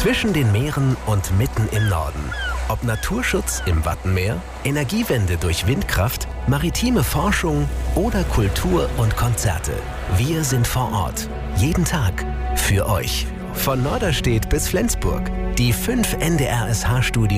Zwischen den Meeren und mitten im Norden. Ob Naturschutz im Wattenmeer, Energiewende durch Windkraft, maritime Forschung oder Kultur und Konzerte. Wir sind vor Ort. Jeden Tag. Für euch. Von Norderstedt bis Flensburg. Die 5 NDR-SH-Studios